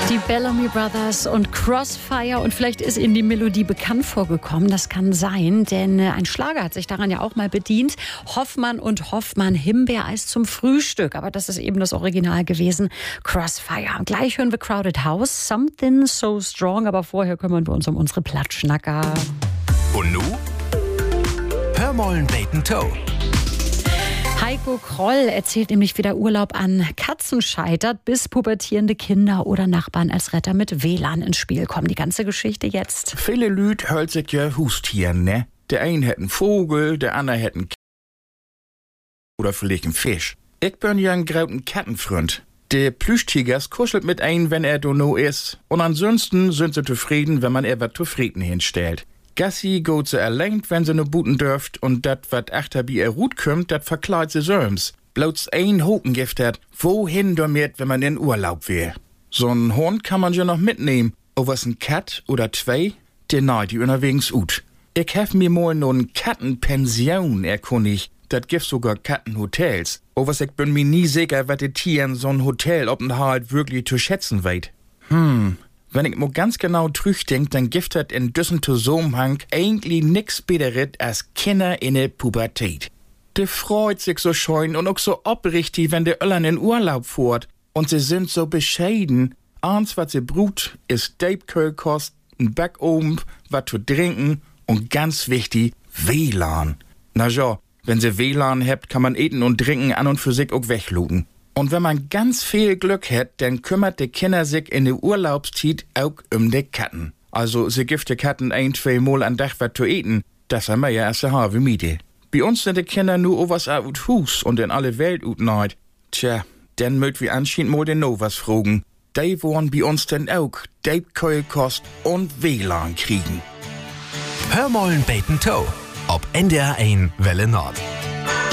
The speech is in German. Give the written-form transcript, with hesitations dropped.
Die Bellamy Brothers und Crossfire, und vielleicht ist Ihnen die Melodie bekannt vorgekommen, das kann sein, denn ein Schlager hat sich daran ja auch mal bedient. Hoffmann und Hoffmann, Himbeereis zum Frühstück, aber das ist eben das Original gewesen, Crossfire. Gleich hören wir Crowded House, Something So Strong, aber vorher kümmern wir uns um unsere Plattschnacker. Und nu? Hör mollen Bacon Toe. Heiko Kroll erzählt nämlich, wie der Urlaub an Katzen scheitert, bis pubertierende Kinder oder Nachbarn als Retter mit WLAN ins Spiel kommen. Die ganze Geschichte jetzt. Viele Lüd hölt sich ja Hustieren, ne? Der ein hätt einen Vogel, der andere hätt einen oder vielleicht einen Fisch. Ich bin ja ein grauten Kattenfreund. Der Plüschtigers kuschelt mit ein, wenn er dono ist. Und ansonsten sind sie zufrieden, wenn man er wat zufrieden hinstellt. Gassi geht sie erlenkt, wenn sie ne buten dürft, und dat, wat achter bi er Rut kümmt, dat verkleit sie söms. Bloß ein Hokengift hat, wohin damit, wenn man in Urlaub wär. So'n Hund kann man ja noch mitnehmen. O was ein Kat oder zwei, der neid die unterwegs ut. Ich hef mir mal no'n Kattenpension erkundigt. Dat gibt sogar Kattenhotels. O was ich bin mir nie sicher, wat die Tieren so'n Hotel ob'n halt wirklich zu schätzen weit. Wenn ich mir ganz genau denk, dann gibt es in diesem Zusammenhang eigentlich nix Besseres als Kinder in der Pubertät. Die freut sich so schön und auch so oprichtig, wenn der Öllern in Urlaub fährt. Und sie sind so bescheiden. Eins, was sie brut, ist Däbköhlkost, ein Backofen, was zu trinken und ganz wichtig, WLAN. Na ja, wenn sie WLAN habt, kann man eten und trinken an und für sich auch wegluten. Und wenn man ganz viel Glück hat, dann kümmert die Kinder sich in der Urlaubszeit auch um die Katten. Also sie gibt die Katten 1-2 Mal am Tag was zu eten. Das haben wir ja erst halbe Miete. Bei uns sind die Kinder nur was out Hus und in alle Welt ut neid. Tja, dann mögt wir anscheinend mal den Novas fragen. Die wollen bei uns denn auch Däbkeulkost und WLAN kriegen. Hör mollen Bacon Toe. Ob NDR 1 Welle Nord.